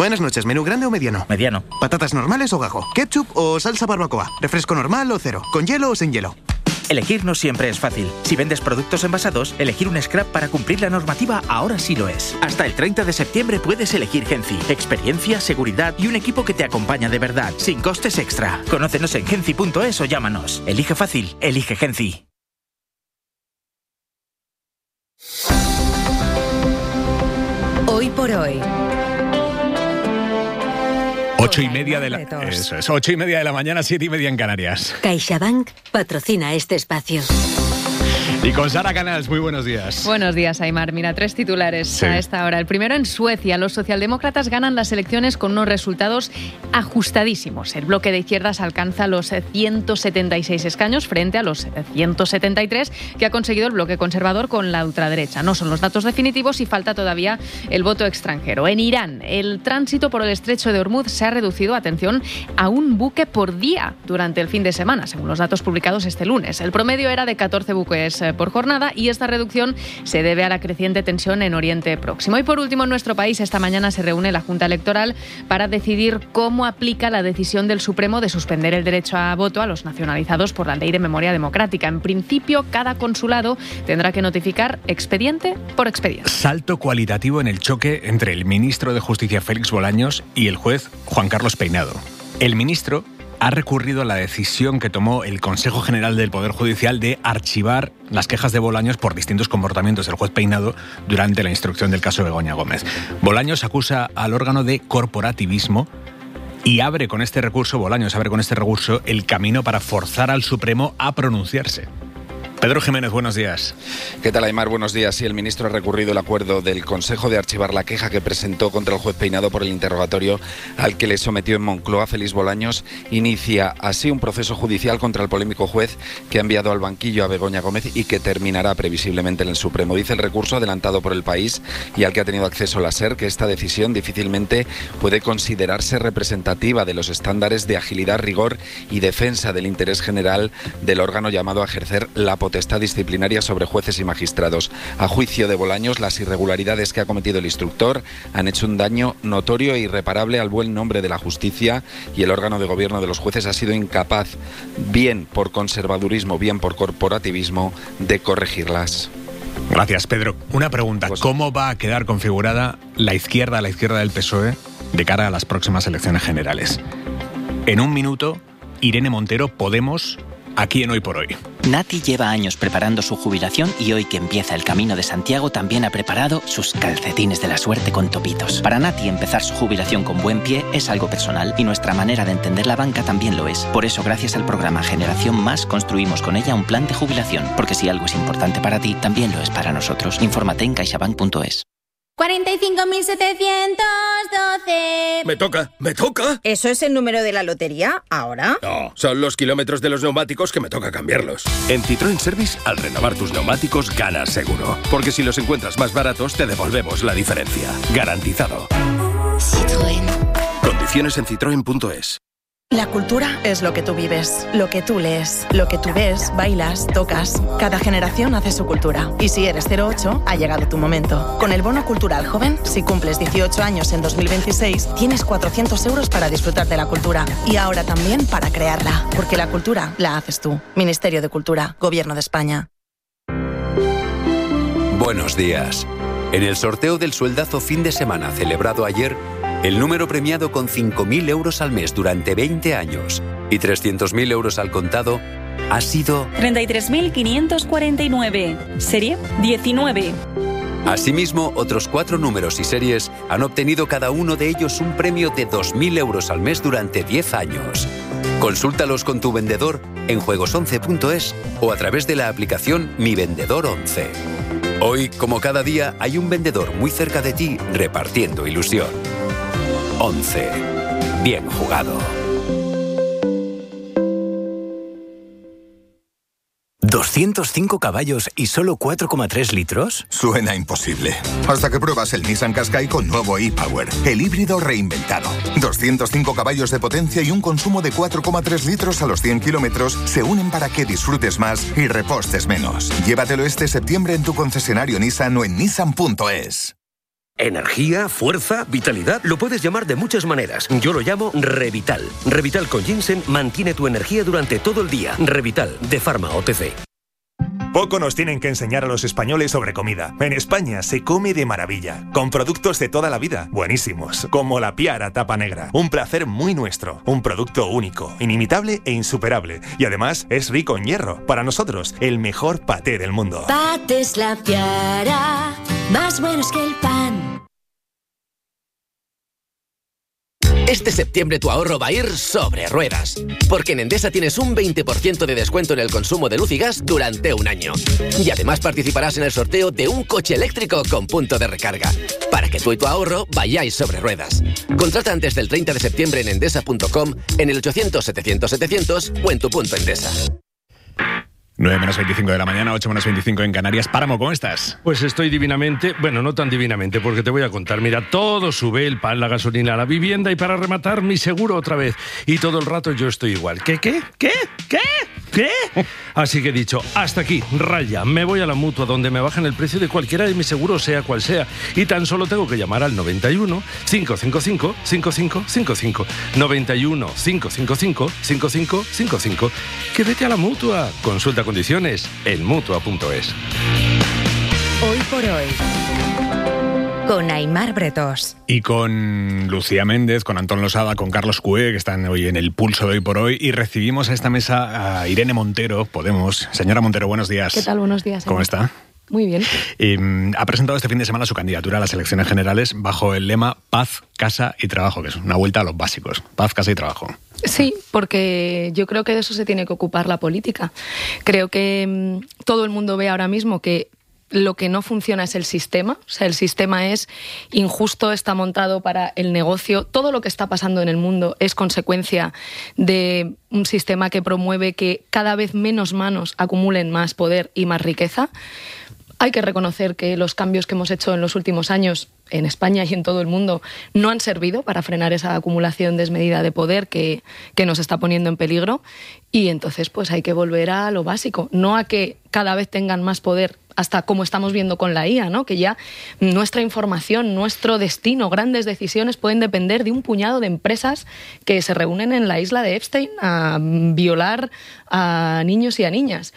Buenas noches, ¿menú grande o mediano? Mediano. ¿Patatas normales o gajo? ¿Ketchup o salsa barbacoa? ¿Refresco normal o cero? ¿Con hielo o sin hielo? Elegir no siempre es fácil. Si vendes productos envasados, elegir un scrap para cumplir la normativa ahora sí lo es. Hasta el 30 de septiembre puedes elegir Genci. Experiencia, seguridad y un equipo que te acompaña de verdad, sin costes extra. Conócenos en genci.es o llámanos. Elige fácil, elige Genci. Hoy por hoy. 8:30 de la... Eso es, 8:30 de la mañana, 7:30 en Canarias. CaixaBank patrocina este espacio. Y con Sara Canals, muy buenos días. Buenos días, Aimar. Mira, 3 titulares a esta hora. El primero, en Suecia, los socialdemócratas ganan las elecciones con unos resultados ajustadísimos. El bloque de izquierdas alcanza los 176 escaños frente a los 173 que ha conseguido el bloque conservador con la ultraderecha. No son los datos definitivos y falta todavía el voto extranjero. En Irán, el tránsito por el estrecho de Hormuz se ha reducido, atención, a un buque por día durante el fin de semana, según los datos publicados este lunes. El promedio era de 14 buques por jornada y esta reducción se debe a la creciente tensión en Oriente Próximo. Y por último, en nuestro país, esta mañana se reúne la Junta Electoral para decidir cómo aplica la decisión del Supremo de suspender el derecho a voto a los nacionalizados por la Ley de Memoria Democrática. En principio, cada consulado tendrá que notificar expediente por expediente. Salto cualitativo en el choque entre el ministro de Justicia, Félix Bolaños, y el juez Juan Carlos Peinado. El ministro ha recurrido a la decisión que tomó el Consejo General del Poder Judicial de archivar las quejas de Bolaños por distintos comportamientos del juez Peinado durante la instrucción del caso Begoña Gómez. Bolaños acusa al órgano de corporativismo y Bolaños abre con este recurso el camino para forzar al Supremo a pronunciarse. Pedro Jiménez, buenos días. ¿Qué tal, Aimar? Buenos días. Sí, el ministro ha recurrido el acuerdo del Consejo de archivar la queja que presentó contra el juez Peinado por el interrogatorio al que le sometió en Moncloa. Félix Bolaños inicia así un proceso judicial contra el polémico juez que ha enviado al banquillo a Begoña Gómez y que terminará previsiblemente en el Supremo. Dice el recurso adelantado por El País y al que ha tenido acceso la SER que esta decisión difícilmente puede considerarse representativa de los estándares de agilidad, rigor y defensa del interés general del órgano llamado a ejercer la potestad disciplinaria sobre jueces y magistrados. A juicio de Bolaños, las irregularidades que ha cometido el instructor han hecho un daño notorio e irreparable al buen nombre de la justicia y el órgano de gobierno de los jueces ha sido incapaz, bien por conservadurismo, bien por corporativismo, de corregirlas. Gracias, Pedro. Una pregunta, ¿cómo va a quedar configurada la izquierda del PSOE de cara a las próximas elecciones generales? En un minuto, Irene Montero, Podemos, aquí en Hoy por Hoy. Nati lleva años preparando su jubilación y hoy que empieza el Camino de Santiago también ha preparado sus calcetines de la suerte con topitos. Para Nati empezar su jubilación con buen pie es algo personal y nuestra manera de entender la banca también lo es. Por eso, gracias al programa Generación Más, construimos con ella un plan de jubilación. Porque si algo es importante para ti, también lo es para nosotros. Infórmate en caixabank.es. 45.712. ¿Me toca? ¿Eso es el número de la lotería? ¿Ahora? No, son los kilómetros de los neumáticos que me toca cambiarlos. En Citroën Service, al renovar tus neumáticos, ganas seguro. Porque si los encuentras más baratos, te devolvemos la diferencia. Garantizado. Citroën. Condiciones en citroen.es. La cultura es lo que tú vives, lo que tú lees, lo que tú ves, bailas, tocas. Cada generación hace su cultura. Y si eres 08, ha llegado tu momento. Con el Bono Cultural Joven, si cumples 18 años en 2026, tienes 400 euros para disfrutar de la cultura. Y ahora también para crearla. Porque la cultura la haces tú. Ministerio de Cultura, Gobierno de España. Buenos días. En el sorteo del sueldazo fin de semana celebrado ayer, el número premiado con 5.000 euros al mes durante 20 años y 300.000 euros al contado ha sido 33.549, serie 19. Asimismo, otros 4 números y series han obtenido cada uno de ellos un premio de 2.000 euros al mes durante 10 años. Consúltalos con tu vendedor en juegos11.es o a través de la aplicación Mi Vendedor 11. Hoy, como cada día, hay un vendedor muy cerca de ti repartiendo ilusión. 11. Bien jugado. ¿205 caballos y solo 4,3 litros? Suena imposible. Hasta que pruebas el Nissan Qashqai con nuevo e-Power, el híbrido reinventado. 205 caballos de potencia y un consumo de 4,3 litros a los 100 kilómetros se unen para que disfrutes más y repostes menos. Llévatelo este septiembre en tu concesionario Nissan o en nissan.es. ¿Energía? ¿Fuerza? ¿Vitalidad? Lo puedes llamar de muchas maneras. Yo lo llamo Revital. Revital con ginseng mantiene tu energía durante todo el día. Revital, de Pharma OTC. Poco nos tienen que enseñar a los españoles sobre comida. En España se come de maravilla, con productos de toda la vida, buenísimos, como la Piara Tapa Negra. Un placer muy nuestro, un producto único, inimitable e insuperable. Y además es rico en hierro. Para nosotros, el mejor paté del mundo. Patés La Piara, más buenos que el pan. Este septiembre tu ahorro va a ir sobre ruedas, porque en Endesa tienes un 20% de descuento en el consumo de luz y gas durante un año. Y además participarás en el sorteo de un coche eléctrico con punto de recarga, para que tú y tu ahorro vayáis sobre ruedas. Contrata antes del 30 de septiembre en endesa.com, en el 800-700-700 o en tu punto Endesa. 9:25 de la mañana, 8:25 en Canarias. Páramo, ¿cómo estás? Pues estoy divinamente, bueno, no tan divinamente, porque te voy a contar. Mira, todo sube, el pan, la gasolina, la vivienda y para rematar mi seguro otra vez. Y todo el rato yo estoy igual. ¿Qué? Así que he dicho, hasta aquí, raya, me voy a la Mutua donde me bajan el precio de cualquiera de mis seguros, sea cual sea. Y tan solo tengo que llamar al 91 555 5555. 91 555 5555. Que vete a la Mutua. Consulta condiciones en Mutua.es. Hoy por hoy, con Aimar Bretós. Y con Lucía Méndez, con Antón Losada, con Carlos Cué, que están hoy en el pulso de Hoy por Hoy. Y recibimos a esta mesa a Irene Montero, Podemos. Señora Montero, buenos días. ¿Qué tal? Buenos días. ¿Cómo está? Muy bien. Ha presentado este fin de semana su candidatura a las elecciones generales bajo el lema Paz, Casa y Trabajo, que es una vuelta a los básicos. Paz, casa y trabajo. Sí, porque yo creo que de eso se tiene que ocupar la política. Creo que todo el mundo ve ahora mismo que lo que no funciona es el sistema. O sea, el sistema es injusto, está montado para el negocio. Todo lo que está pasando en el mundo es consecuencia de un sistema que promueve que cada vez menos manos acumulen más poder y más riqueza. Hay que reconocer que los cambios que hemos hecho en los últimos años en España y en todo el mundo no han servido para frenar esa acumulación desmedida de poder que nos está poniendo en peligro, y entonces pues hay que volver a lo básico, no a que cada vez tengan más poder, hasta como estamos viendo con la IA, ¿no? Que ya nuestra información, nuestro destino, grandes decisiones pueden depender de un puñado de empresas que se reúnen en la isla de Epstein a violar a niños y a niñas.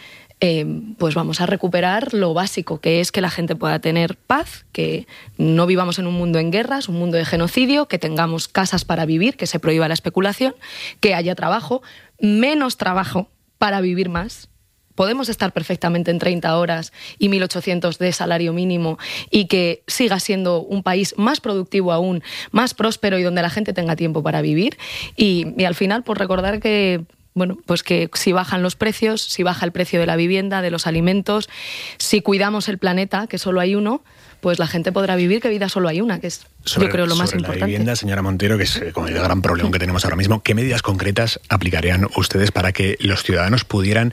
Pues vamos a recuperar lo básico, que es que la gente pueda tener paz, que no vivamos en un mundo en guerras, un mundo de genocidio, que tengamos casas para vivir, que se prohíba la especulación, que haya trabajo, menos trabajo para vivir más. Podemos estar perfectamente en 30 horas y 1.800 de salario mínimo y que siga siendo un país más productivo aún, más próspero y donde la gente tenga tiempo para vivir. Y al final, pues recordar que bueno, pues que si bajan los precios, si baja el precio de la vivienda, de los alimentos, si cuidamos el planeta, que solo hay uno, pues la gente podrá vivir que vida solo hay una, que es, yo creo, lo más importante. La vivienda, señora Montero, que es como el gran problema que tenemos ahora mismo, ¿qué medidas concretas aplicarían ustedes para que los ciudadanos pudieran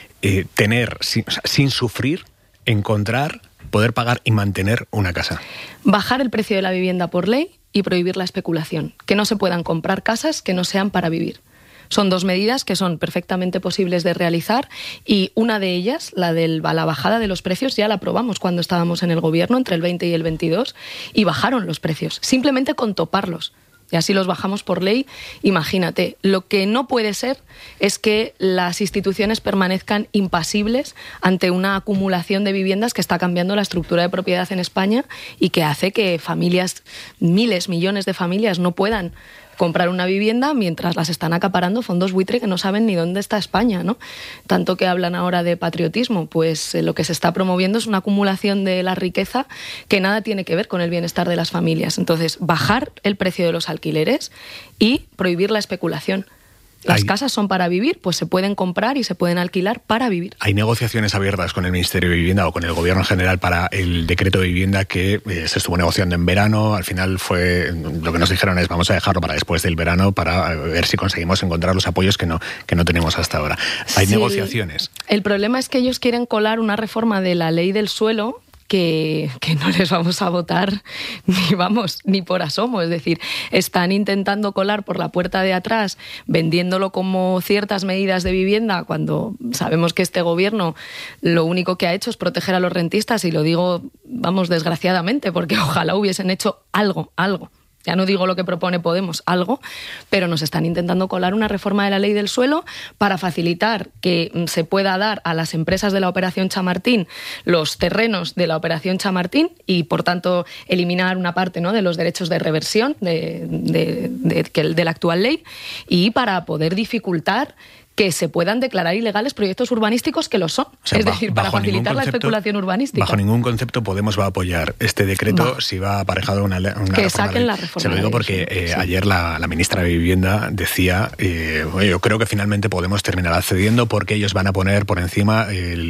tener, sin sufrir, encontrar, poder pagar y mantener una casa? Bajar el precio de la vivienda por ley y prohibir la especulación. Que no se puedan comprar casas que no sean para vivir. Son dos medidas que son perfectamente posibles de realizar, y una de ellas, la bajada de los precios, ya la aprobamos cuando estábamos en el gobierno entre el 20 y el 22 y bajaron los precios, simplemente con toparlos. Y así los bajamos por ley. Imagínate, lo que no puede ser es que las instituciones permanezcan impasibles ante una acumulación de viviendas que está cambiando la estructura de propiedad en España y que hace que familias, miles, millones de familias no puedan comprar una vivienda mientras las están acaparando fondos buitre que no saben ni dónde está España, ¿no? Tanto que hablan ahora de patriotismo, pues lo que se está promoviendo es una acumulación de la riqueza que nada tiene que ver con el bienestar de las familias. Entonces, bajar el precio de los alquileres y prohibir la especulación. Las casas son para vivir, pues se pueden comprar y se pueden alquilar para vivir. ¿Hay negociaciones abiertas con el Ministerio de Vivienda o con el Gobierno en general para el decreto de vivienda que se estuvo negociando en verano? Al final fue lo que nos dijeron es vamos a dejarlo para después del verano para ver si conseguimos encontrar los apoyos que no tenemos hasta ahora. ¿Hay negociaciones? El problema es que ellos quieren colar una reforma de la ley del suelo que no les vamos a votar ni por asomo. Es decir, están intentando colar por la puerta de atrás, vendiéndolo como ciertas medidas de vivienda, cuando sabemos que este gobierno lo único que ha hecho es proteger a los rentistas, y lo digo, desgraciadamente, porque ojalá hubiesen hecho algo. Ya no digo lo que propone Podemos, algo, pero nos están intentando colar una reforma de la ley del suelo para facilitar que se pueda dar a las empresas de la Operación Chamartín los terrenos de la Operación Chamartín y, por tanto, eliminar una parte, ¿no?, de los derechos de reversión de la actual ley, y para poder dificultar que se puedan declarar ilegales proyectos urbanísticos que lo son. O sea, es decir, para facilitar la especulación urbanística. Bajo ningún concepto Podemos va a apoyar este decreto si va aparejado una que saquen la reforma. Se lo digo porque ayer la ministra de Vivienda decía, yo creo que finalmente Podemos terminará cediendo porque ellos van a poner por encima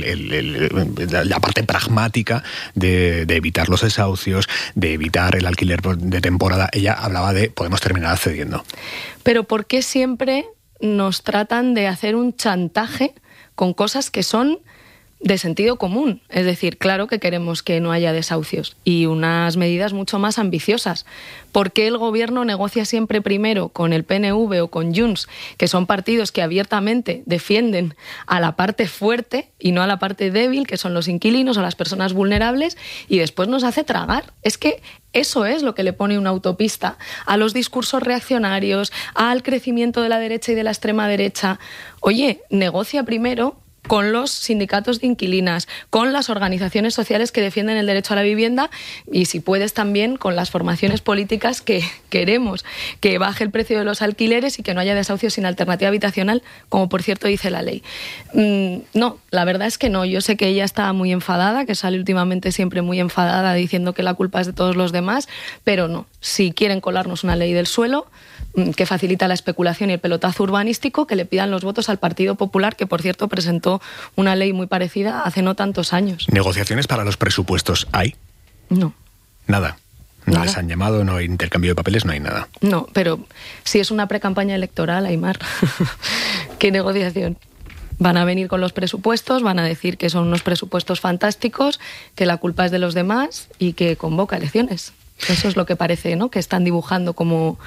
la parte pragmática de evitar los desahucios, de evitar el alquiler de temporada. Ella hablaba de Podemos terminar cediendo. Pero ¿por qué siempre nos tratan de hacer un chantaje con cosas que son de sentido común? Es decir, claro que queremos que no haya desahucios y unas medidas mucho más ambiciosas. ¿Por qué el gobierno negocia siempre primero con el PNV o con Junts, que son partidos que abiertamente defienden a la parte fuerte y no a la parte débil, que son los inquilinos o las personas vulnerables, y después nos hace tragar? Es que eso es lo que le pone una autopista a los discursos reaccionarios, al crecimiento de la derecha y de la extrema derecha. Oye, negocia primero con los sindicatos de inquilinas, con las organizaciones sociales que defienden el derecho a la vivienda, y si puedes también con las formaciones políticas que queremos que baje el precio de los alquileres y que no haya desahucios sin alternativa habitacional, como por cierto dice la ley. No, la verdad es que no. Yo sé que ella está muy enfadada, que sale últimamente siempre muy enfadada diciendo que la culpa es de todos los demás, pero no. Si quieren colarnos una ley del suelo que facilita la especulación y el pelotazo urbanístico, que le pidan los votos al Partido Popular, que por cierto presentó una ley muy parecida hace no tantos años. ¿Negociaciones para los presupuestos hay? No. Nada. No les han llamado, no hay intercambio de papeles, no hay nada. No, pero si es una precampaña electoral, Aimar, ¿qué negociación? Van a venir con los presupuestos, van a decir que son unos presupuestos fantásticos, que la culpa es de los demás y que convoca elecciones. Eso es lo que parece, ¿no?, que están dibujando como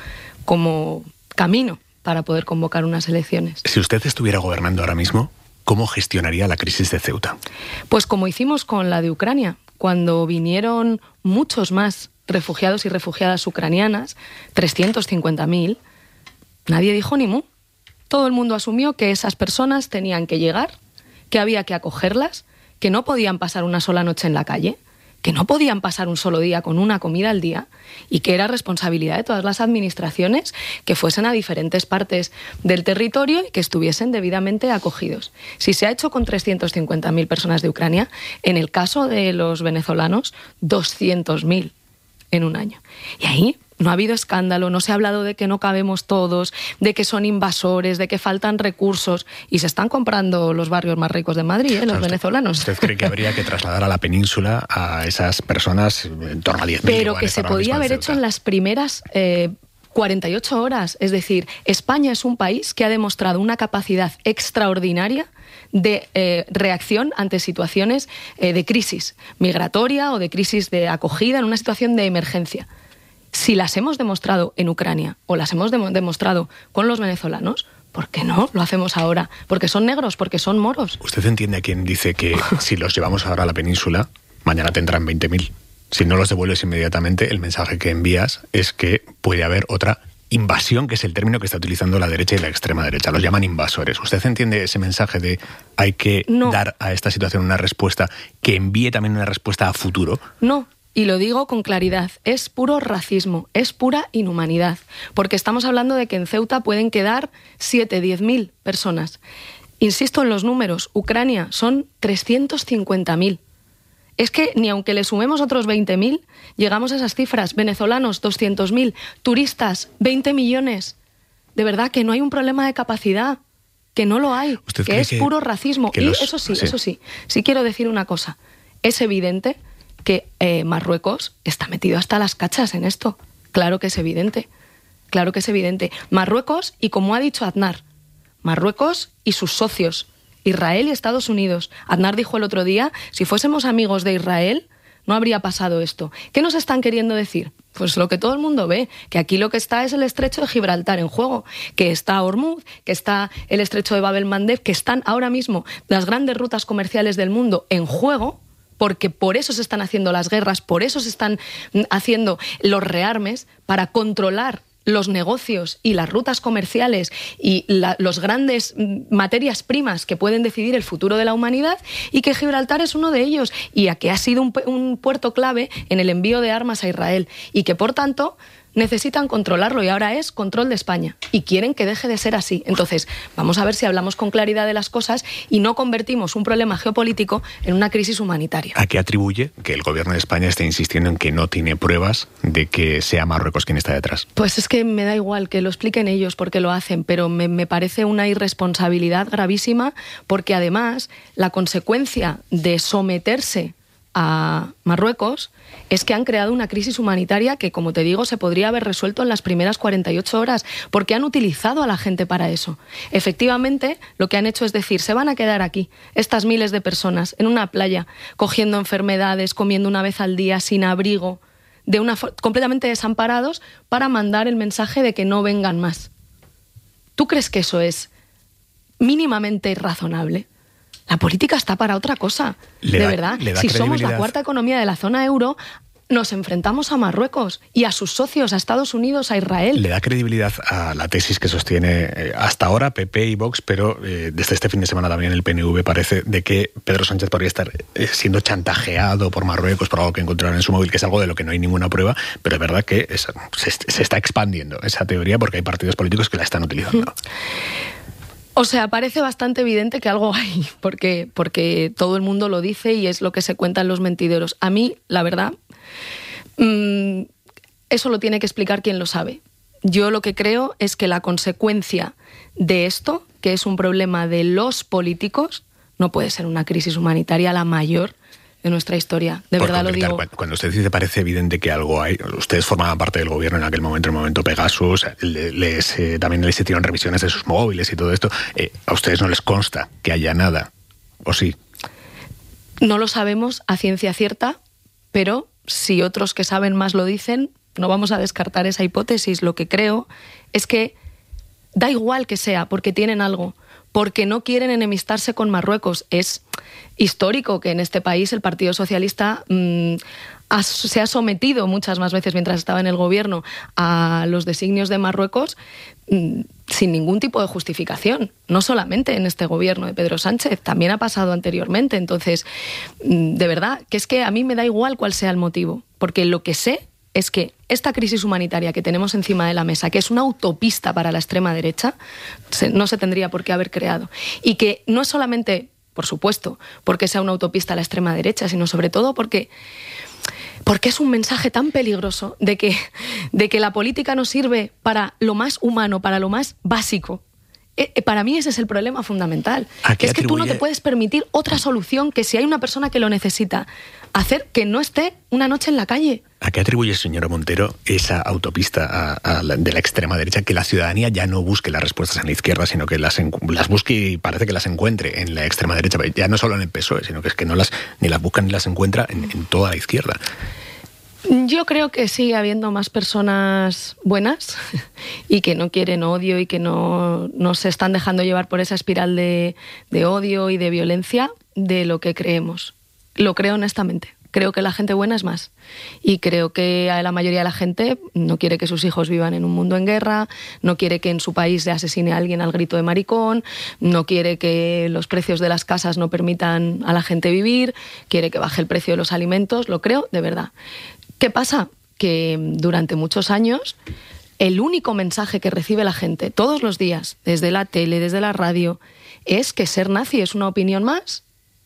camino para poder convocar unas elecciones. Si usted estuviera gobernando ahora mismo, ¿cómo gestionaría la crisis de Ceuta? Pues como hicimos con la de Ucrania, cuando vinieron muchos más refugiados y refugiadas ucranianas, 350.000, nadie dijo ni mu. Todo el mundo asumió que esas personas tenían que llegar, que había que acogerlas, que no podían pasar una sola noche en la calle, que no podían pasar un solo día con una comida al día, y que era responsabilidad de todas las administraciones que fuesen a diferentes partes del territorio y que estuviesen debidamente acogidos. Si se ha hecho con 350.000 personas de Ucrania, en el caso de los venezolanos, 200.000 en un año. Y ahí no ha habido escándalo, no se ha hablado de que no cabemos todos, de que son invasores, de que faltan recursos, y se están comprando los barrios más ricos de Madrid, los venezolanos. ¿Usted cree que habría que trasladar a la península a esas personas en torno a 10.000? Pero que se podía haber hecho en las primeras 48 horas. Es decir, España es un país que ha demostrado una capacidad extraordinaria de reacción ante situaciones de crisis migratoria o de crisis de acogida en una situación de emergencia. Si las hemos demostrado en Ucrania o las hemos demostrado con los venezolanos, ¿por qué no lo hacemos ahora? ¿Porque son negros? ¿Porque son moros? ¿Usted entiende a quien dice que si los llevamos ahora a la península, mañana tendrán 20.000? Si no los devuelves inmediatamente, el mensaje que envías es que puede haber otra invasión, que es el término que está utilizando la derecha y la extrema derecha. Los llaman invasores. ¿Usted entiende ese mensaje de hay que dar a esta situación una respuesta que envíe también una respuesta a futuro? No. Y lo digo con claridad, es puro racismo, es pura inhumanidad, porque estamos hablando de que en Ceuta pueden quedar 10.000 personas. Insisto en los números, Ucrania son 350.000. Es que ni aunque le sumemos otros 20.000, llegamos a esas cifras. Venezolanos, 200.000, turistas, 20 millones. De verdad que no hay un problema de capacidad, que no lo hay, que es puro racismo. Y eso sí, sí quiero decir una cosa, es evidente que Marruecos está metido hasta las cachas en esto. Claro que es evidente. Claro que es evidente. Marruecos, y como ha dicho Aznar, Marruecos y sus socios, Israel y Estados Unidos. Aznar dijo el otro día, si fuésemos amigos de Israel, no habría pasado esto. ¿Qué nos están queriendo decir? Pues lo que todo el mundo ve, que aquí lo que está es el estrecho de Gibraltar en juego, que está Hormuz, que está el estrecho de Bab el-Mandeb, que están ahora mismo las grandes rutas comerciales del mundo en juego, porque por eso se están haciendo las guerras, por eso se están haciendo los rearmes, para controlar los negocios y las rutas comerciales y los grandes materias primas que pueden decidir el futuro de la humanidad, y que Gibraltar es uno de ellos, y a que ha sido un puerto clave en el envío de armas a Israel, y que por tanto necesitan controlarlo, y ahora es control de España, y quieren que deje de ser así. Entonces, vamos a ver si hablamos con claridad de las cosas y no convertimos un problema geopolítico en una crisis humanitaria. ¿A qué atribuye que el gobierno de España esté insistiendo en que no tiene pruebas de que sea Marruecos quien está detrás? Pues es que me da igual que lo expliquen ellos porque lo hacen, pero me parece una irresponsabilidad gravísima, porque además la consecuencia de someterse a Marruecos es que han creado una crisis humanitaria que, como te digo, se podría haber resuelto en las primeras 48 horas, porque han utilizado a la gente para eso. Efectivamente, lo que han hecho es decir, se van a quedar aquí, estas miles de personas, en una playa, cogiendo enfermedades, comiendo una vez al día, sin abrigo, completamente desamparados, para mandar el mensaje de que no vengan más. ¿Tú crees que eso mínimamente razonable? La política está para otra cosa, de verdad. Si somos la cuarta economía de la zona euro, nos enfrentamos a Marruecos y a sus socios, a Estados Unidos, a Israel. Le da credibilidad a la tesis que sostiene hasta ahora PP y Vox, pero desde este fin de semana también el PNV parece de que Pedro Sánchez podría estar siendo chantajeado por Marruecos por algo que encontraron en su móvil, que es algo de lo que no hay ninguna prueba, pero es verdad que se está expandiendo esa teoría porque hay partidos políticos que la están utilizando. O sea, parece bastante evidente que algo hay, porque todo el mundo lo dice y es lo que se cuenta en los mentideros. A mí, la verdad, eso lo tiene que explicar quien lo sabe. Yo lo que creo es que la consecuencia de esto, que es un problema de los políticos, no puede ser una crisis humanitaria la mayor de nuestra historia. De verdad lo digo. Cuando usted dice parece evidente que algo hay, ustedes formaban parte del gobierno en aquel momento, en el momento Pegasus, también les hicieron revisiones de sus móviles y todo esto. ¿A ustedes no les consta que haya nada? ¿O sí? No lo sabemos a ciencia cierta, pero si otros que saben más lo dicen, no vamos a descartar esa hipótesis. Lo que creo es que da igual que sea, porque tienen algo, porque no quieren enemistarse con Marruecos. Es histórico que en este país el Partido Socialista se ha sometido muchas más veces mientras estaba en el gobierno a los designios de Marruecos sin ningún tipo de justificación. No solamente en este gobierno de Pedro Sánchez, también ha pasado anteriormente. Entonces, de verdad, que es que a mí me da igual cuál sea el motivo, porque lo que sé es que esta crisis humanitaria que tenemos encima de la mesa, que es una autopista para la extrema derecha, no se tendría por qué haber creado. Y que no es solamente, por supuesto, porque sea una autopista a la extrema derecha, sino sobre todo porque es un mensaje tan peligroso de que la política no sirve para lo más humano, para lo más básico. Para mí ese es el problema fundamental. Es que tú no te puedes permitir otra solución que, si hay una persona que lo necesita, hacer que no esté una noche en la calle. ¿A qué atribuye, señora Montero, esa autopista de la extrema derecha, que la ciudadanía ya no busque las respuestas en la izquierda, sino que las busque y parece que las encuentre en la extrema derecha? Ya no solo en el PSOE, sino que es que ni las buscan ni las encuentra en toda la izquierda. Yo creo que sigue habiendo más personas buenas y que no quieren odio y que no se están dejando llevar por esa espiral de odio y de violencia de lo que creemos. Lo creo honestamente. Creo que la gente buena es más. Y creo que la mayoría de la gente no quiere que sus hijos vivan en un mundo en guerra, no quiere que en su país se asesine a alguien al grito de maricón, no quiere que los precios de las casas no permitan a la gente vivir, quiere que baje el precio de los alimentos. Lo creo de verdad. ¿Qué pasa? Que durante muchos años el único mensaje que recibe la gente todos los días, desde la tele, desde la radio, es que ser nazi es una opinión más.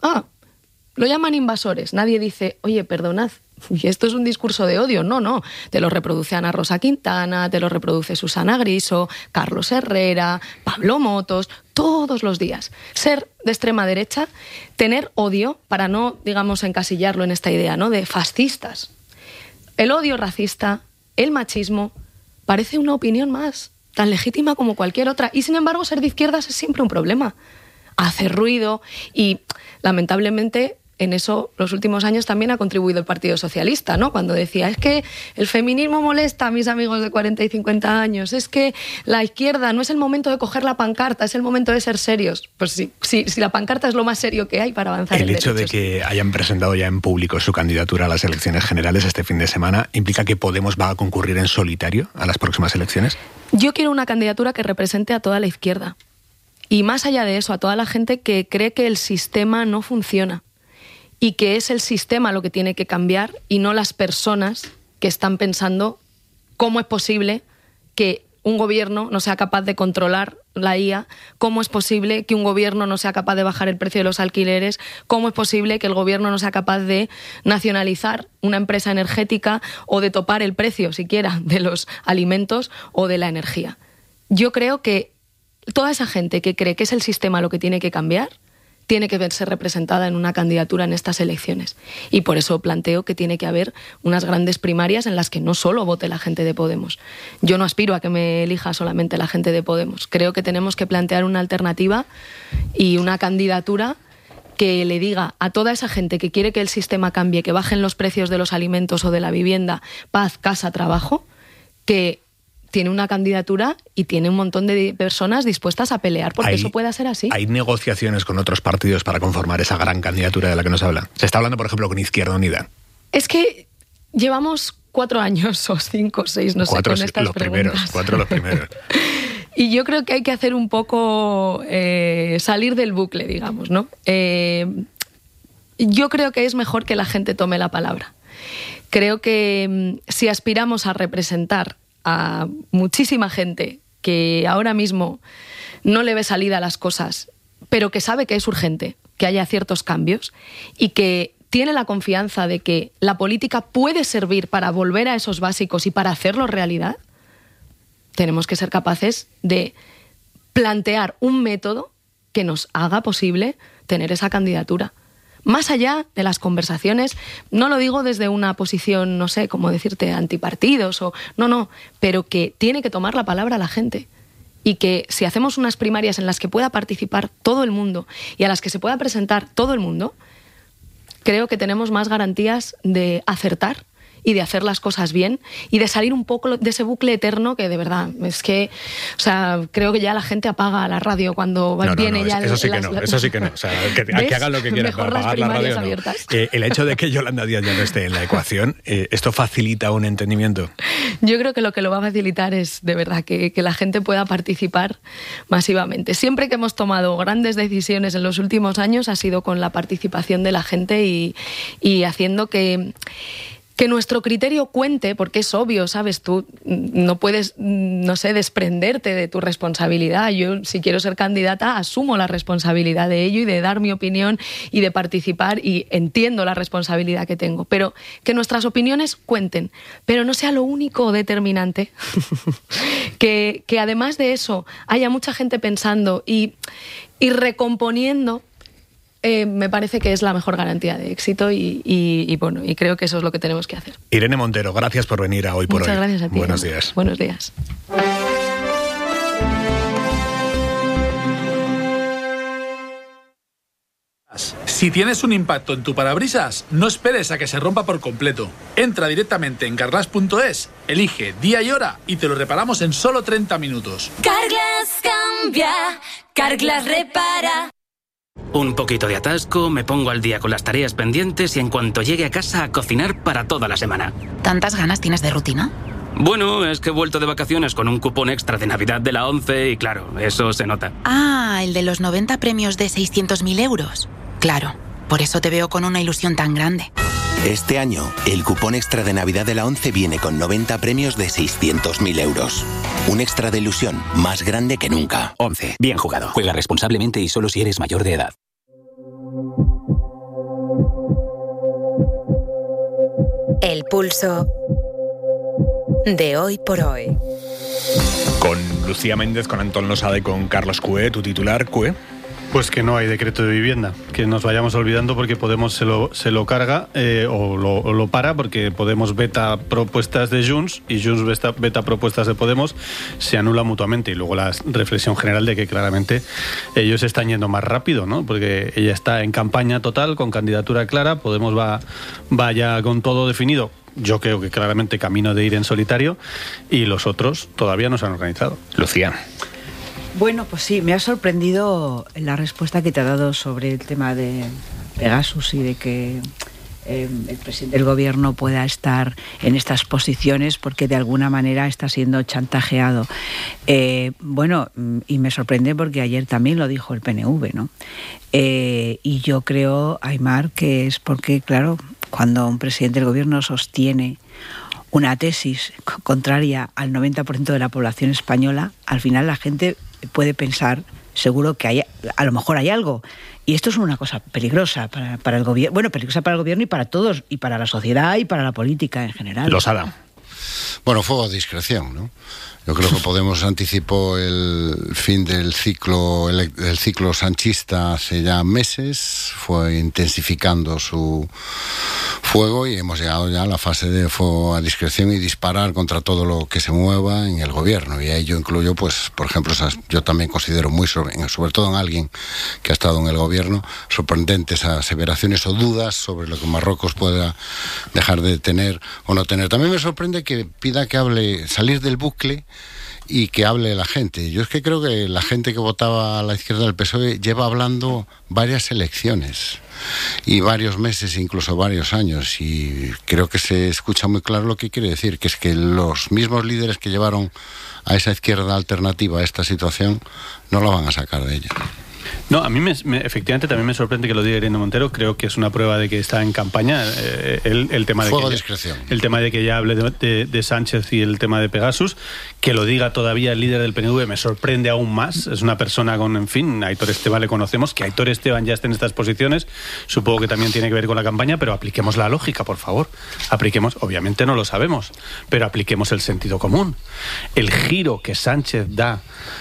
Lo llaman invasores. Nadie dice, oye, perdonad, y esto es un discurso de odio. No. Te lo reproduce Ana Rosa Quintana, te lo reproduce Susana Griso, Carlos Herrera, Pablo Motos, todos los días. Ser de extrema derecha, tener odio, para no, digamos, encasillarlo en esta idea, ¿no?, de fascistas. El odio racista, el machismo, parece una opinión más, tan legítima como cualquier otra. Y sin embargo, ser de izquierdas es siempre un problema. Hace ruido y, lamentablemente, en eso los últimos años también ha contribuido el Partido Socialista, ¿no? Cuando decía, es que el feminismo molesta a mis amigos de 40 y 50 años, es que la izquierda no es el momento de coger la pancarta, es el momento de ser serios. Pues sí, si la pancarta es lo más serio que hay para avanzar en derechos. El hecho de que hayan presentado ya en público su candidatura a las elecciones generales este fin de semana, ¿implica que Podemos va a concurrir en solitario a las próximas elecciones? Yo quiero una candidatura que represente a toda la izquierda. Y más allá de eso, a toda la gente que cree que el sistema no funciona y que es el sistema lo que tiene que cambiar y no las personas que están pensando cómo es posible que un gobierno no sea capaz de controlar la IA, cómo es posible que un gobierno no sea capaz de bajar el precio de los alquileres, cómo es posible que el gobierno no sea capaz de nacionalizar una empresa energética o de topar el precio siquiera de los alimentos o de la energía. Yo creo que toda esa gente que cree que es el sistema lo que tiene que cambiar, tiene que verse representada en una candidatura en estas elecciones. Y por eso planteo que tiene que haber unas grandes primarias en las que no solo vote la gente de Podemos. Yo no aspiro a que me elija solamente la gente de Podemos. Creo que tenemos que plantear una alternativa y una candidatura que le diga a toda esa gente que quiere que el sistema cambie, que bajen los precios de los alimentos o de la vivienda, paz, casa, trabajo, que tiene una candidatura y tiene un montón de personas dispuestas a pelear porque eso pueda ser así. ¿Hay negociaciones con otros partidos para conformar esa gran candidatura de la que nos habla? Se está hablando, por ejemplo, con Izquierda Unida. Es que llevamos 4 años o 5 o 6, no sé, con estas preguntas. 4 los primeros. Y yo creo que hay que hacer un poco salir del bucle, digamos, ¿no? Yo creo que es mejor que la gente tome la palabra. Creo que si aspiramos a representar a muchísima gente que ahora mismo no le ve salida a las cosas, pero que sabe que es urgente que haya ciertos cambios y que tiene la confianza de que la política puede servir para volver a esos básicos y para hacerlo realidad, tenemos que ser capaces de plantear un método que nos haga posible tener esa candidatura. Más allá de las conversaciones, no lo digo desde una posición, no sé, como decirte, antipartidos o... No, pero que tiene que tomar la palabra la gente. Y que si hacemos unas primarias en las que pueda participar todo el mundo y a las que se pueda presentar todo el mundo, creo que tenemos más garantías de acertar y de hacer las cosas bien y de salir un poco de ese bucle eterno que de verdad es que, o sea, creo que ya la gente apaga la radio cuando viene ya... Eso sí que no, o sea, que hagan lo que quieran, pero apagar la radio no. El hecho de que Yolanda Díaz ya no esté en la ecuación, ¿esto facilita un entendimiento? Yo creo que lo va a facilitar es de verdad que la gente pueda participar masivamente. Siempre que hemos tomado grandes decisiones en los últimos años ha sido con la participación de la gente y haciendo que nuestro criterio cuente, porque es obvio, ¿sabes? Tú no puedes, no sé, desprenderte de tu responsabilidad. Yo, si quiero ser candidata, asumo la responsabilidad de ello y de dar mi opinión y de participar y entiendo la responsabilidad que tengo. Pero que nuestras opiniones cuenten, pero no sea lo único determinante. que además de eso haya mucha gente pensando y recomponiendo. Me parece que es la mejor garantía de éxito y creo que eso es lo que tenemos que hacer. Irene Montero, gracias por venir a Hoy por Hoy. Muchas gracias a ti. Buenos días. Buenos días. Si tienes un impacto en tu parabrisas, no esperes a que se rompa por completo. Entra directamente en Carglass.es, elige día y hora y te lo reparamos en solo 30 minutos. Carglass cambia, Carglass repara. Un poquito de atasco, me pongo al día con las tareas pendientes y en cuanto llegue a casa a cocinar para toda la semana. ¿Tantas ganas tienes de rutina? Bueno, es que he vuelto de vacaciones con un cupón extra de Navidad de la ONCE y claro, eso se nota. Ah, el de los 90 premios de 600.000 euros. Claro, por eso te veo con una ilusión tan grande. Este año, el cupón extra de Navidad de la ONCE viene con 90 premios de 600.000 euros. Un extra de ilusión más grande que nunca. ONCE. Bien jugado. Juega responsablemente y solo si eres mayor de edad. El pulso de Hoy por Hoy. Con Lucía Méndez, con Antón Losada y con Carlos Cue, tu titular, Cue. Pues que no hay decreto de vivienda, que nos vayamos olvidando porque Podemos se lo carga o lo para, porque Podemos veta propuestas de Junts y Junts veta propuestas de Podemos, se anula mutuamente. Y luego la reflexión general de que claramente ellos están yendo más rápido, ¿no? Porque ella está en campaña total, con candidatura clara, Podemos va ya con todo definido. Yo creo que claramente camino de ir en solitario, y los otros todavía no se han organizado. Lucía. Bueno, pues sí, me ha sorprendido la respuesta que te ha dado sobre el tema de Pegasus y de que el presidente del gobierno pueda estar en estas posiciones porque de alguna manera está siendo chantajeado. Bueno, y me sorprende porque ayer también lo dijo el PNV, ¿no? Y yo creo, Aimar, que es porque, claro, cuando un presidente del gobierno sostiene una tesis contraria al 90% de la población española, al final la gente puede pensar, seguro que a lo mejor hay algo. Y esto es una cosa peligrosa para el gobierno. Bueno, peligrosa para el gobierno y para todos, y para la sociedad y para la política en general. Losada. Bueno, fuego de discreción, ¿no? Yo creo que Podemos anticipó el fin del ciclo sanchista hace ya meses, fue intensificando su fuego y hemos llegado ya a la fase de fuego a discreción y disparar contra todo lo que se mueva en el gobierno. Y ahí yo incluyo, pues, por ejemplo, yo también considero sobre todo en alguien que ha estado en el gobierno, sorprendentes aseveraciones o dudas sobre lo que Marruecos pueda dejar de tener o no tener. También me sorprende que pida que hable, salir del bucle y que hable la gente. Yo es que creo que la gente que votaba a la izquierda del PSOE lleva hablando varias elecciones y varios meses, incluso varios años, y creo que se escucha muy claro lo que quiere decir, que es que los mismos líderes que llevaron a esa izquierda alternativa a esta situación no la van a sacar de ella. No, a mí efectivamente también me sorprende que lo diga Irene Montero. Creo que es una prueba de que está en campaña. El tema de fuego que discreción. El tema de que ya hable de Sánchez y el tema de Pegasus, que lo diga todavía el líder del PNV, me sorprende aún más. Es una persona con, en fin, Aitor Esteban le conocemos, que Aitor Esteban ya esté en estas posiciones, supongo que también tiene que ver con la campaña, pero apliquemos la lógica, por favor. Apliquemos, obviamente no lo sabemos, pero apliquemos el sentido común. El giro que Sánchez da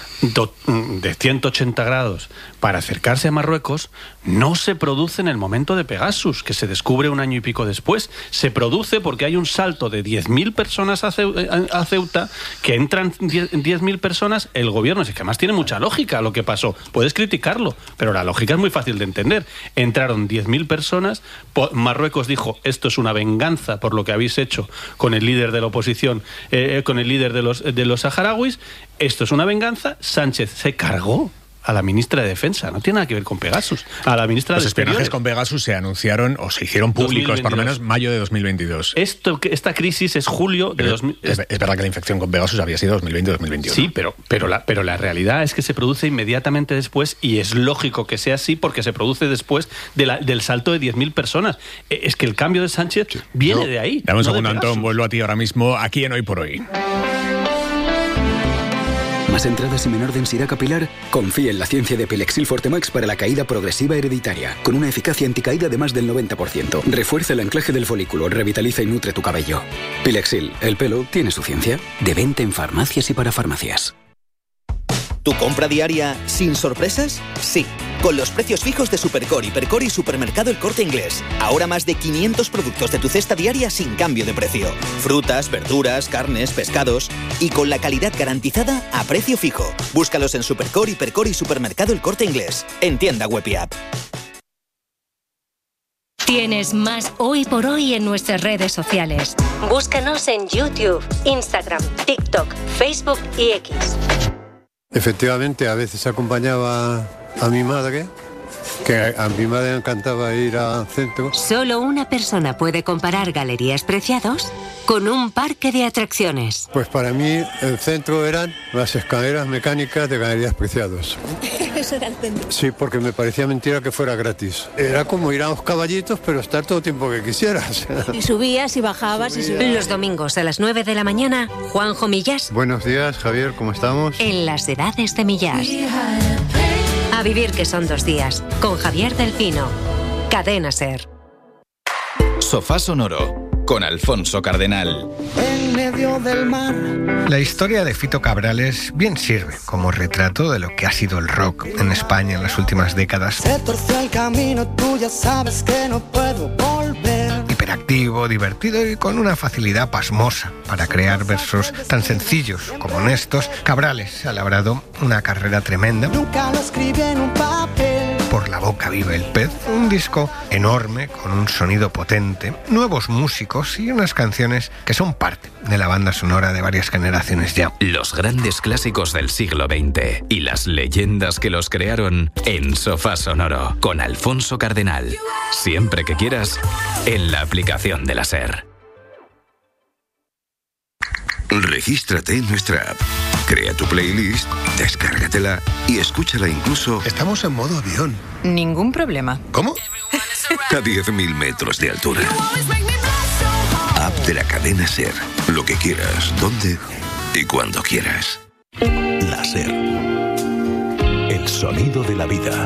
de 180 grados para acercarse a Marruecos no se produce en el momento de Pegasus, que se descubre un año y pico después. Se produce porque hay un salto de 10.000 personas a Ceuta, que entran 10.000 personas, el gobierno, es que además tiene mucha lógica lo que pasó, puedes criticarlo, pero la lógica es muy fácil de entender. Entraron 10.000 personas, Marruecos dijo, esto es una venganza por lo que habéis hecho con el líder de la oposición, con el líder de los saharauis, esto es una venganza. Sánchez se cargó a la ministra de Defensa, no tiene nada que ver con Pegasus. A la ministra de Exteriores. Los espionajes con Pegasus se anunciaron o se hicieron públicos 2022. Por lo menos mayo de 2022. Esta crisis es julio de 2022. Es verdad que la infección con Pegasus había sido 2020-2021. Sí, pero la realidad es que se produce inmediatamente después, y es lógico que sea así porque se produce después del salto de 10.000 personas. Es que el cambio de Sánchez viene de ahí. Dame un segundo, Antón, vuelvo a ti ahora mismo, aquí en Hoy por Hoy. ¿Más entradas y menor densidad capilar? Confía en la ciencia de Pilexil Fortemax para la caída progresiva hereditaria, con una eficacia anticaída de más del 90%. Refuerza el anclaje del folículo, revitaliza y nutre tu cabello. Pilexil, el pelo tiene su ciencia. De venta en farmacias y para farmacias. ¿Tu compra diaria sin sorpresas? Sí, con los precios fijos de Supercore, Hipercore y Supermercado El Corte Inglés. Ahora más de 500 productos de tu cesta diaria sin cambio de precio. Frutas, verduras, carnes, pescados y con la calidad garantizada a precio fijo. Búscalos en Supercore, Hipercore y Supermercado El Corte Inglés. En tienda web y app. Tienes más Hoy por Hoy en nuestras redes sociales. Búscanos en YouTube, Instagram, TikTok, Facebook y X. Efectivamente, a veces acompañaba a mi madre, que a mi madre le encantaba ir al centro. Solo una persona puede comparar Galerías Preciados con un parque de atracciones. Pues para mí el centro eran las escaleras mecánicas de Galerías Preciados. Eso era el centro. Sí, porque me parecía mentira que fuera gratis. Era como ir a los caballitos, pero estar todo el tiempo que quisieras. Y subías y bajabas y subías. Los domingos a las 9 de la mañana, Juanjo Millás. Buenos días, Javier, ¿cómo estamos? En las edades de Millás. A vivir que son 2 días, con Javier del Pino. Cadena SER. Sofá Sonoro, con Alfonso Cardenal. en medio del mar. La historia de Fito Cabrales bien sirve como retrato de lo que ha sido el rock en España en las últimas décadas. Se torció el camino, tú ya sabes que no puedo volver. Hiperactivo, divertido y con una facilidad pasmosa para crear versos tan sencillos como honestos, Cabrales ha labrado una carrera tremenda. Nunca lo escribí en un papel. Por la boca vive el pez, un disco enorme con un sonido potente, nuevos músicos y unas canciones que son parte de la banda sonora de varias generaciones ya. Los grandes clásicos del siglo XX y las leyendas que los crearon en Sofá Sonoro con Alfonso Cardenal. Siempre que quieras, en la aplicación de la SER. Regístrate en nuestra app. Crea tu playlist, descárgatela y escúchala incluso... Estamos en modo avión. Ningún problema. ¿Cómo? A 10.000 metros de altura. App de la cadena SER. Lo que quieras, donde y cuando quieras. La SER. El sonido de la vida.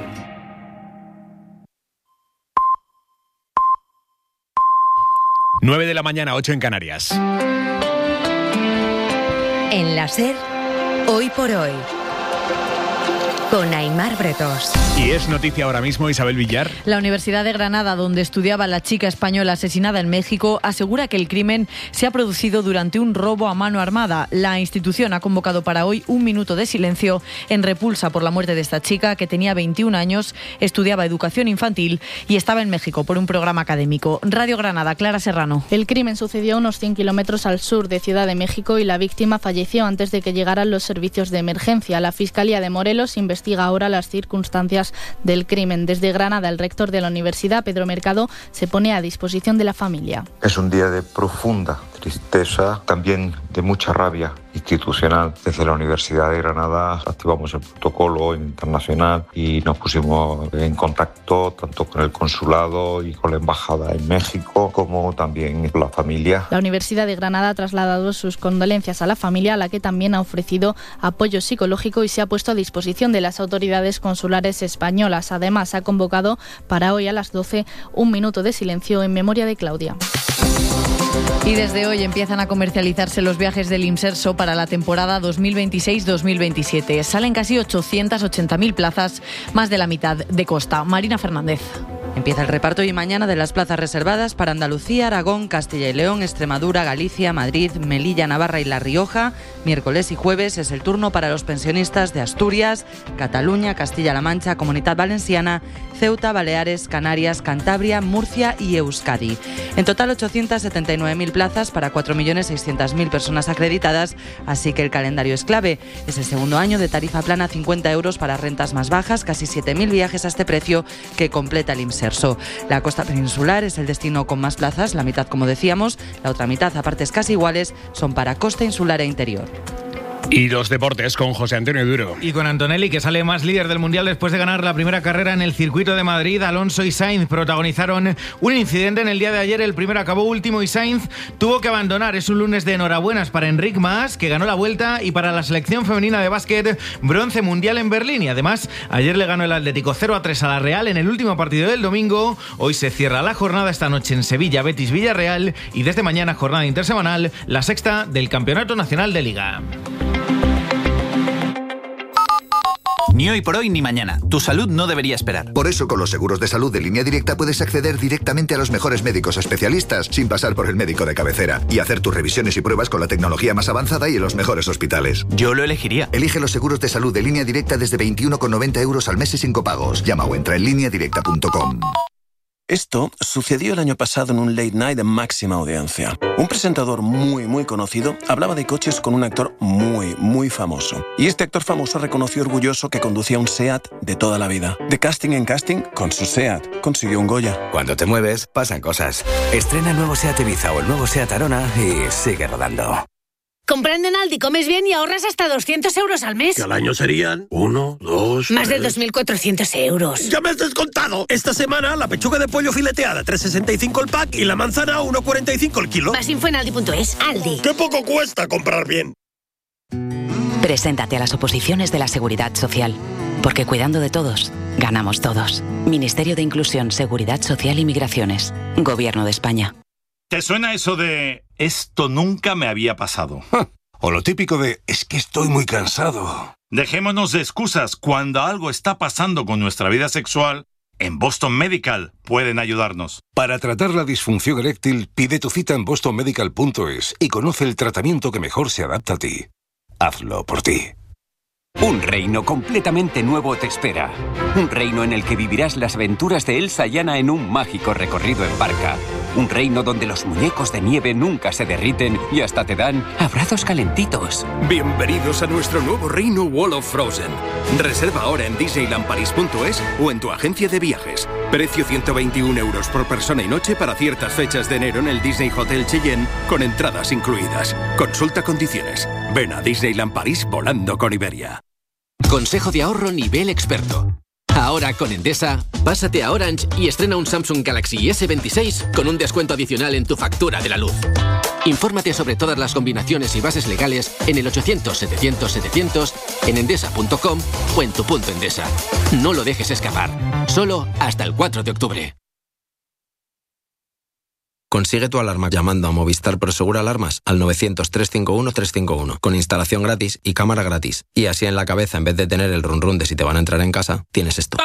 Nueve de la mañana, 8 en Canarias. En la SER, Hoy por Hoy, con Aimar Bretos. Y es noticia ahora mismo, Isabel Villar. La Universidad de Granada, donde estudiaba la chica española asesinada en México, asegura que el crimen se ha producido durante un robo a mano armada. La institución ha convocado para hoy un minuto de silencio en repulsa por la muerte de esta chica, que tenía 21 años, estudiaba educación infantil y estaba en México por un programa académico. Radio Granada, Clara Serrano. El crimen sucedió a unos 100 kilómetros al sur de Ciudad de México y la víctima falleció antes de que llegaran los servicios de emergencia. La Fiscalía de Morelos investiga ahora las circunstancias del crimen. Desde Granada, el rector de la universidad, Pedro Mercado, se pone a disposición de la familia. Es un día de profunda tristeza, también de mucha rabia institucional. Desde la Universidad de Granada activamos el protocolo internacional y nos pusimos en contacto tanto con el consulado y con la embajada en México, como también con la familia. La Universidad de Granada ha trasladado sus condolencias a la familia, a la que también ha ofrecido apoyo psicológico y se ha puesto a disposición de las autoridades consulares españolas. Además, ha convocado para hoy a las 12 un minuto de silencio en memoria de Claudia. Y desde hoy empiezan a comercializarse los viajes del Imserso para la temporada 2026-2027. Salen casi 880.000 plazas, más de la mitad de costa. Marina Fernández. Empieza el reparto hoy y mañana de las plazas reservadas para Andalucía, Aragón, Castilla y León, Extremadura, Galicia, Madrid, Melilla, Navarra y La Rioja. Miércoles y jueves es el turno para los pensionistas de Asturias, Cataluña, Castilla-La Mancha, Comunidad Valenciana, Ceuta, Baleares, Canarias, Cantabria, Murcia y Euskadi. En total 879.000 plazas para 4.600.000 personas acreditadas, así que el calendario es clave. Es el segundo año de tarifa plana, 50 euros para rentas más bajas, casi 7.000 viajes a este precio que completa el Imserso. La costa peninsular es el destino con más plazas, la mitad como decíamos, la otra mitad a partes casi iguales son para costa insular e interior. Y los deportes con José Antonio Duro. Y con Antonelli, que sale más líder del Mundial después de ganar la primera carrera en el circuito de Madrid. Alonso y Sainz protagonizaron un incidente en el día de ayer. El primero acabó último y Sainz tuvo que abandonar. Es un lunes de enhorabuenas para Enric Mas, que ganó la vuelta, y para la selección femenina de básquet, bronce mundial en Berlín. Y además, ayer le ganó el Atlético 0-3 a la Real en el último partido del domingo. Hoy se cierra la jornada esta noche en Sevilla, Betis Villarreal, y desde mañana jornada intersemanal, la sexta del Campeonato Nacional de Liga. Ni hoy por hoy ni mañana. Tu salud no debería esperar. Por eso, con los seguros de salud de Línea Directa puedes acceder directamente a los mejores médicos especialistas sin pasar por el médico de cabecera y hacer tus revisiones y pruebas con la tecnología más avanzada y en los mejores hospitales. Yo lo elegiría. Elige los seguros de salud de Línea Directa desde 21,90 euros al mes y sin copagos. Llama o entra en lineadirecta.com. Esto sucedió el año pasado en un late night de máxima audiencia. Un presentador muy conocido hablaba de coches con un actor muy famoso. Y este actor famoso reconoció orgulloso que conducía un SEAT de toda la vida. De casting en casting, con su SEAT consiguió un Goya. Cuando te mueves, pasan cosas. Estrena el nuevo SEAT Ibiza o el nuevo SEAT Arona y sigue rodando. Comprando en Aldi comes bien y ahorras hasta 200 euros al mes. Que al año serían 1, 2... Más de 2.400 euros. ¡Ya me has descontado! Esta semana la pechuga de pollo fileteada 3,65 el pack y la manzana 1,45 el kilo. Más info en Aldi.es. Aldi. ¡Qué poco cuesta comprar bien! Preséntate a las oposiciones de la Seguridad Social. Porque cuidando de todos, ganamos todos. Ministerio de Inclusión, Seguridad Social y Migraciones. Gobierno de España. ¿Te suena eso de esto nunca me había pasado? O lo típico de es que estoy muy cansado. Dejémonos de excusas. Cuando algo está pasando con nuestra vida sexual, en Boston Medical pueden ayudarnos. Para tratar la disfunción eréctil, pide tu cita en bostonmedical.es y conoce el tratamiento que mejor se adapta a ti. Hazlo por ti. Un reino completamente nuevo te espera. Un reino en el que vivirás las aventuras de Elsa y Anna en un mágico recorrido en barca. Un reino donde los muñecos de nieve nunca se derriten y hasta te dan abrazos calentitos. Bienvenidos a nuestro nuevo reino Wall of Frozen. Reserva ahora en disneylandparis.es o en tu agencia de viajes. Precio 121 € por persona y noche para ciertas fechas de enero en el Disney Hotel Cheyenne con entradas incluidas. Consulta condiciones. Ven a Disneyland París volando con Iberia. Consejo de ahorro nivel experto. Ahora con Endesa, pásate a Orange y estrena un Samsung Galaxy S26 con un descuento adicional en tu factura de la luz. Infórmate sobre todas las combinaciones y bases legales en el 800-700-700, en endesa.com o en tu punto Endesa. No lo dejes escapar. Solo hasta el 4 de octubre. Consigue tu alarma llamando a Movistar Prosegur Alarmas al 900-351-351 con instalación gratis y cámara gratis. Y así en la cabeza, en vez de tener el run run de si te van a entrar en casa, tienes esto.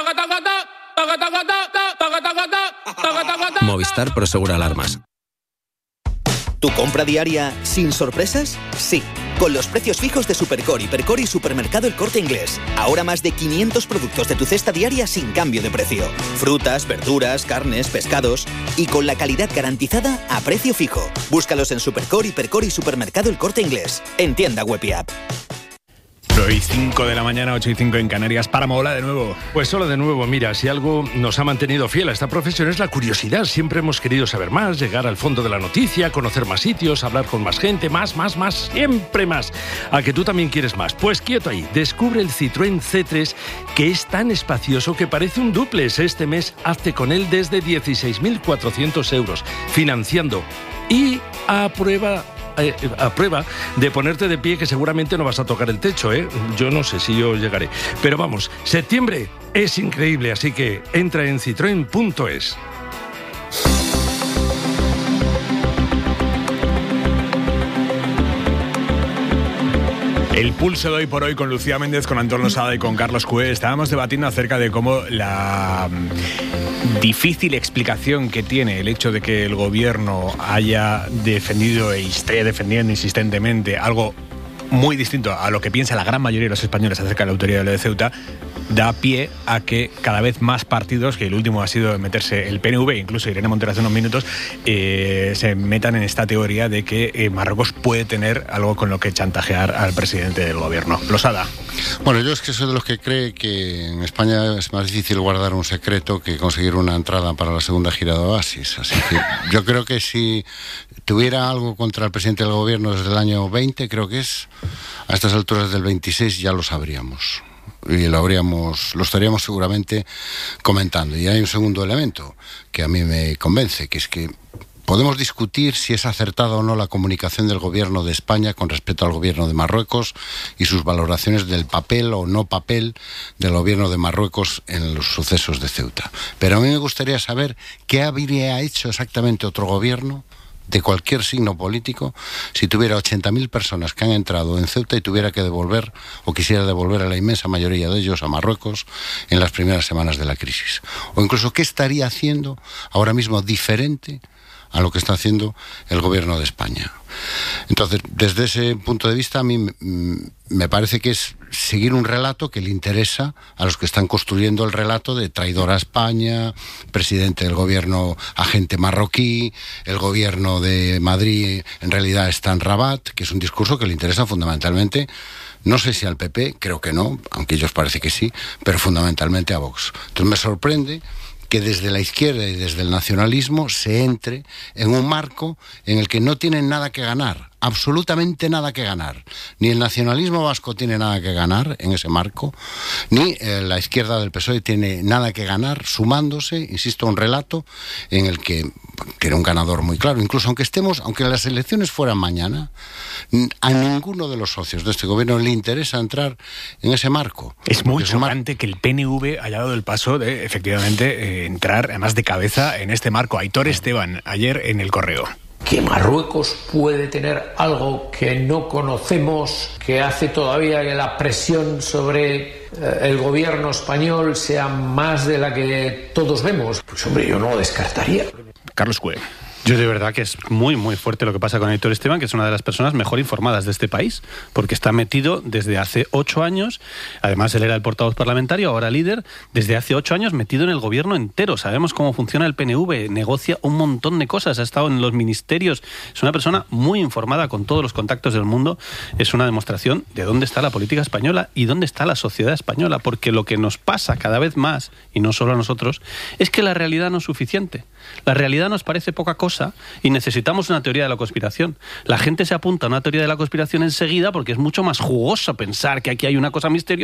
Movistar Prosegur Alarmas. ¿Tu compra diaria sin sorpresas? Sí, con los precios fijos de Supercore, Hipercor y Supermercado El Corte Inglés. Ahora más de 500 productos de tu cesta diaria sin cambio de precio. Frutas, verduras, carnes, pescados y con la calidad garantizada a precio fijo. Búscalos en Supercore, Hipercor y Supermercado El Corte Inglés. En tienda web y app. Hoy 5 de la mañana, 8:05 en Canarias. Páramo, hola de nuevo. Pues hola de nuevo. Mira, si algo nos ha mantenido fiel a esta profesión es la curiosidad. Siempre hemos querido saber más, llegar al fondo de la noticia, conocer más sitios, hablar con más gente, más, siempre más. ¿A que tú también quieres más? Pues quieto ahí. Descubre el Citroën C3, que es tan espacioso que parece un dúplex. Este mes hazte con él desde 16.400 €, financiando y a prueba de ponerte de pie, que seguramente no vas a tocar el techo, ¿eh? Yo no sé si yo llegaré. Pero vamos, septiembre es increíble, así que entra en citroen.es. El pulso de hoy por hoy con Lucía Méndez, con Antón Losada y con Carlos Cue. Estábamos debatiendo acerca de cómo la difícil explicación que tiene el hecho de que el gobierno haya defendido e esté defendiendo insistentemente algo muy distinto a lo que piensa la gran mayoría de los españoles acerca de la autoridad de lo de Ceuta, da pie a que cada vez más partidos, que el último ha sido meterse el PNV, incluso Irene Montero hace unos minutos, se metan en esta teoría de que Marruecos puede tener algo con lo que chantajear al presidente del gobierno. Losada. Bueno, yo es que soy de los que cree que en España es más difícil guardar un secreto que conseguir una entrada para la segunda gira de Oasis. Así que yo creo que si tuviera algo contra el presidente del gobierno desde el año 20, creo que es, a estas alturas del 26 ya lo sabríamos. Y lo estaríamos seguramente comentando. Y hay un segundo elemento que a mí me convence, que es que podemos discutir si es acertada o no la comunicación del gobierno de España con respecto al gobierno de Marruecos y sus valoraciones del papel o no papel del gobierno de Marruecos en los sucesos de Ceuta. Pero a mí me gustaría saber qué habría hecho exactamente otro gobierno de cualquier signo político si tuviera 80.000 personas que han entrado en Ceuta y tuviera que devolver o quisiera devolver a la inmensa mayoría de ellos a Marruecos en las primeras semanas de la crisis. O incluso qué estaría haciendo ahora mismo diferente a lo que está haciendo el gobierno de España. Entonces, desde ese punto de vista, a mí me parece que es seguir un relato que le interesa a los que están construyendo el relato de traidor a España, presidente del gobierno agente marroquí, el gobierno de Madrid en realidad está en Rabat, que es un discurso que le interesa fundamentalmente, no sé si al PP, creo que no, aunque ellos parece que sí, pero fundamentalmente a Vox. Entonces me sorprende que desde la izquierda y desde el nacionalismo se entre en un marco en el que no tienen nada que ganar, absolutamente nada que ganar. Ni el nacionalismo vasco tiene nada que ganar en ese marco, ni la izquierda del PSOE tiene nada que ganar, sumándose, insisto, a un relato en el que tiene un ganador muy claro. Incluso aunque las elecciones fueran mañana, a ninguno de los socios de este gobierno le interesa entrar en ese marco. Es muy chocante que el PNV haya dado el paso de, efectivamente, entrar, además de cabeza, en este marco. Aitor Esteban, ayer en El Correo. que Marruecos puede tener algo que no conocemos, que hace todavía que la presión sobre el gobierno español sea más de la que todos vemos. Pues hombre, yo no lo descartaría. Carlos Cue. Yo de verdad que es muy muy fuerte lo que pasa con Aitor Esteban, que es una de las personas mejor informadas de este país, porque está metido desde hace 8 años, además él era el portavoz parlamentario, ahora líder, desde hace 8 años metido en el gobierno entero. Sabemos cómo funciona el PNV, negocia un montón de cosas, ha estado en los ministerios, es una persona muy informada con todos los contactos del mundo. Es una demostración de dónde está la política española y dónde está la sociedad española, porque lo que nos pasa cada vez más, y no solo a nosotros, es que la realidad no es suficiente. La realidad nos parece poca cosa y necesitamos una teoría de la conspiración. La gente se apunta a una teoría de la conspiración enseguida porque es mucho más jugoso pensar que aquí hay una cosa misteriosa